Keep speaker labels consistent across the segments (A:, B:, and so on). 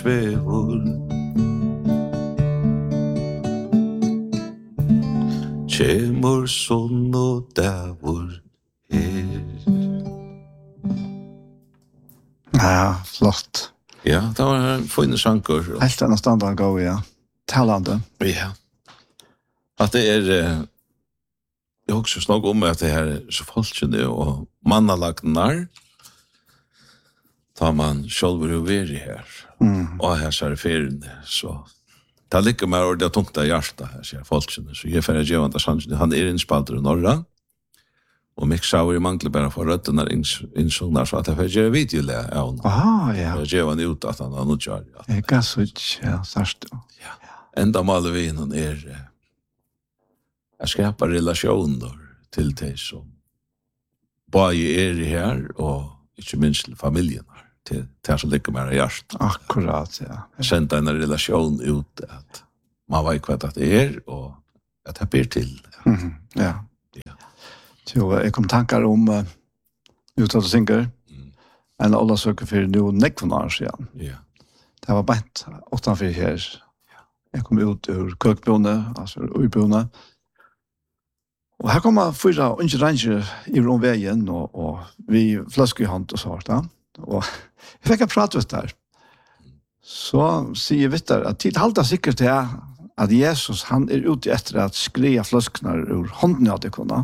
A: Svevur Kjemur sonn og davur her.
B: Ja, flott.
A: Ja, det var en fin sjanker.
B: Helt enn standard gå, ja. Talande.
A: Ja. At det jag också snakk om at det her så folkene og mannalagnar tar man selv å være her. Og her så ferien, så det ligger meg og det er tungt av hjertet her, sier folkene. Så jeg ferdig gjevende sannsyn, han innspalter i Norra, og Mick Sauer i mangler bare for røttene innsånner, så at jeg ferdig gjør videoleg av honom.
B: Ja.
A: Jeg gjevende ut at han har noe kjær.
B: Jeg kan så ikke, ja, sørst.
A: Ja. Enda maler vi innan jeg skapar relationer til de som bare her, og ikke minst til familien her, til det som ligger med hjert.
B: Akkurat, ja.
A: Senda en relation ut, at man vet hva det og at det blir til.
B: Ja. Så jeg kom tankar om utsatt synger, en alla søker for noe nekvånare siden.
A: Ja.
B: Det var bænt 8-4 her. Jeg kom ut ur køkbjone, altså uibjone, og her kommer 4 unge ranger i romveien, og vi fløsker i hånd og så da. Og jeg fikk prate ut der. Så sier Vittar at tid halda sikkert til at Jesus, han ute etter at skria fløsknar ur hånden av det kunne.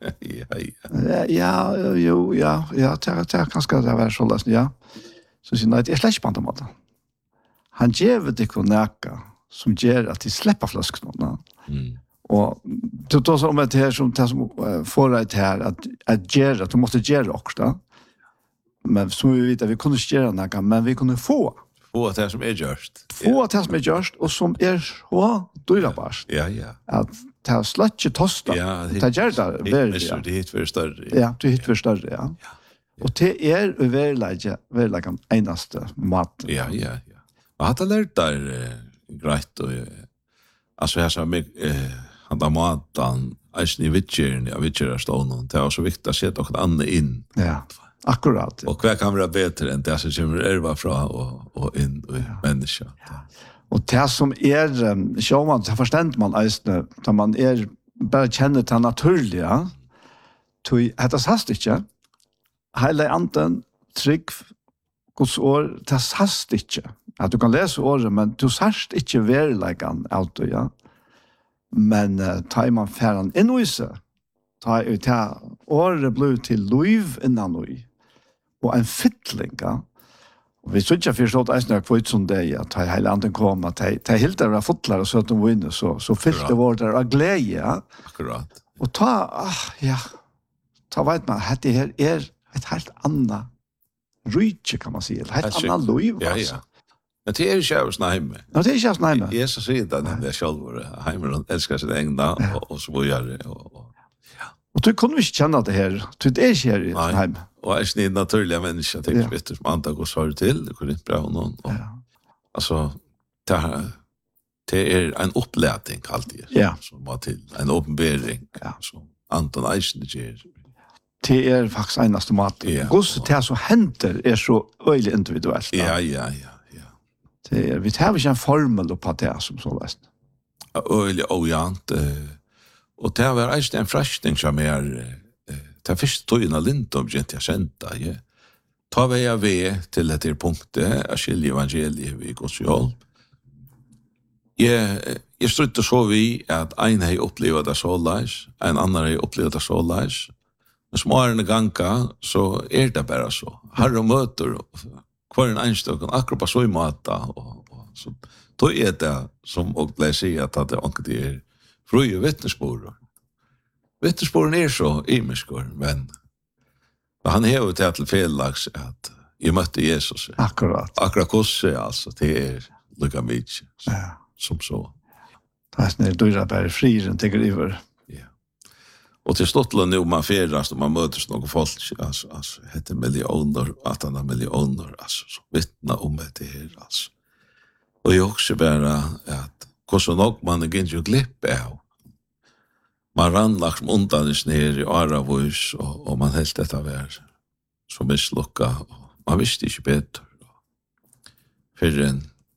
B: Ja, det er kanskje det var så løsning, ja. Så sier nei, det er slett på andre måte. Han gjør det kunne næka, som gjør at de slipper fløsknar. Og du tar så om det her som får deg her, at gjøre, at du måtte gjøre også, men som vi vet, vi kunne ikke gjøre noe, men vi kunne få.
A: Få det som gjørst.
B: Få det som gjørst, og som så dyrebart.
A: Ja.
B: At det er slett ikke tosta.
A: Ja,
B: det gjør det veldig.
A: Det hit for større.
B: Ja, det hit for større, ja. Og det veldig eneste mat.
A: Ja. Og hadde lært der greit, og altså jeg sa meg, han da maten, eisen i vitgjeren, det var så viktig å sette noen andre inn.
B: Ja, akkurat.
A: Og hva kan være bedre enn det som kommer erva fra og inn i mennesker.
B: Og det som sjåman, så forstender man eisene, da man bare kjenner til naturlige, det sast ikke, hele anden, trygg, Guds år, det sast ikke, at du kan lese året, men du sast ikke verleggene av det, ja. Men tar man færen inn i seg, tar året blir til liv innan vi, og en fytling, ja. Og vi så ikke forstått eisene kvart som det, ja, tar hele anden kom, at det helt der var fotler og søt om vinner, så fyllte vår der av glede, ja.
A: Akkurat.
B: Og ta vet man, at det her et helt annet rydtje, kan man si, et helt annet liv, altså.
A: Men det ikke av snheime.
B: Ja, det ikke av snheime.
A: Jesus sier det, det selv var heimer, han elsker sitt egna, og så må gjøre det.
B: Og du kunne ikke kjenne det her, du er ikke her i snheime.
A: Og jeg snitt naturlige mennesker, tenker bitter som andre går svar til, det kunne ikke bra noen. Altså, det en opplæting alltid, som var til, en åpenbering, som Anton Eisen gjør.
B: Det faktisk eneste mat. Gosse, det som henter så øyelig individuelt.
A: Ja.
B: Vi tar ikke en formel på det som så lest.
A: Øyelig ojant. Og det var eisen en frashning som det første togene lindt om gent jeg kjente. Ta vei av til dette punktet, jeg skiljer evangeliet i Guds hjelp. Jeg strutte så vi at en har opplevd det så leis, en annen har opplevd det så leis. Men smårene ganga, så det bare så. Her og møter, hver en enstøkken, akkurat på så i mata, og så. Da det som og ble si at det ikke frie vittnesbord. Vittnesborden så imiskor, men han har jo til fellags at jeg møtte Jesus.
B: Akkurat
A: hvordan, altså, det lukka mye, som så.
B: Det dyra bare friren til griver.
A: Og til Stottland nu man ferast og man møtes noen folk, altså, heter millioner, 18 millioner, altså, som vittna om det her, altså. Og jeg også bare at hvordan nok man ikke jo glipp av. Man rann liksom undanis ned i Aravus, og man helt dette var så mislukka, og man visste ikke bedre. For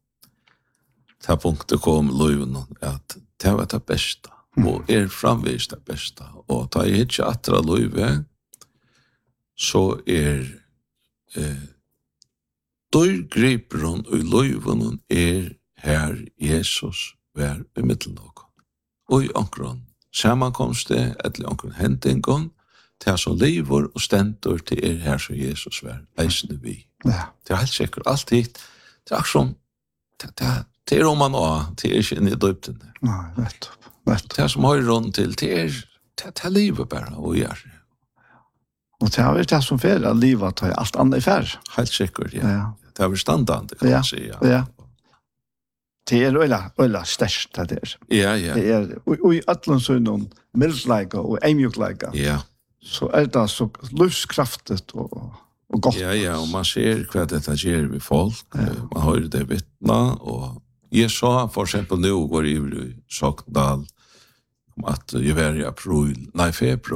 A: ta punktet kom løyven at det var det bästa og framvis det bästa og ta jeg ikke atra løyve så dørgriperen og løyven her Jesus var i middelen av. Og i omkron sammankomste, eller omkron hendingen, til som lever og stendur til her som Jesus var, eisende vi.
B: Ja.
A: Det helt sikkert, alltid, det som, det om man også, det ikke inne i døpten.
B: Nei, vet.
A: Det som har råd til, det livet bare, og gjør.
B: Og det har vært det som fer, at livet tar alt annet i fer.
A: Helt sikkert, ja. Det har vært standande, kan man si,
B: ja. Det øyla størst, det der.
A: Ja.
B: Det og i ætlen så noen mildleika og eimjukleika.
A: Ja.
B: Så det så livskraftigt og godt.
A: Ja, og man ser hva dette gjør vi folk. Man hører det vittna, og jeg sa for eksempel nå går i Sogndal at jeg var i februar